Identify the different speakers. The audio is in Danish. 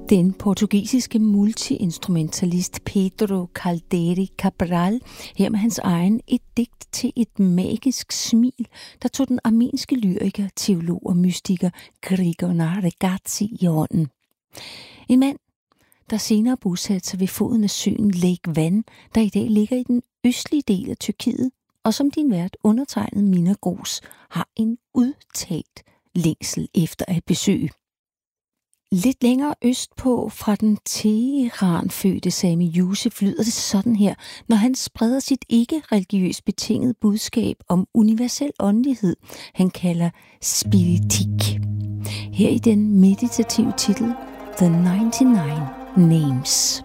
Speaker 1: Den portugisiske multiinstrumentalist Pedro Caldeira Cabral, her med hans egen Et digt til et magisk smil, der tog den armenske lyriker, teolog og mystiker Grigor Regazzi i hånden. En mand, der senere bosatte sig ved foden af søen Lake Van, der i dag ligger i den østlige del af Tyrkiet, og som din vært undertegnet Mina Gros har en udtalt længsel efter at besøge. Lidt længere østpå fra den Teheran-fødte Sami Yusuf lyder det sådan her, når han spreder sit ikke-religiøst betinget budskab om universel åndelighed, han kalder spiritik. Her i den meditative titel The 99 Names.